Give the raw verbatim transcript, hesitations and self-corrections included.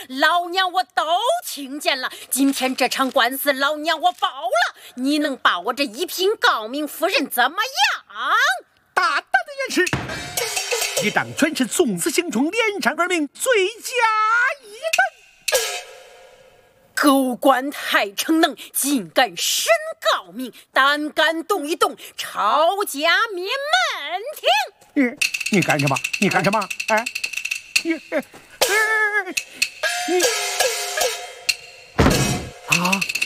老娘我都听见了。今天这场官司，老娘我包了。你能把我这一品高明夫人怎么样？ 大胆的言辞！一当全是纵死刑冲，连上而命，罪加一等。 狗官太逞能，竟敢审高明，胆敢动一动抄家灭门庭！ 你你干什么？你干什么？哎，你你啊！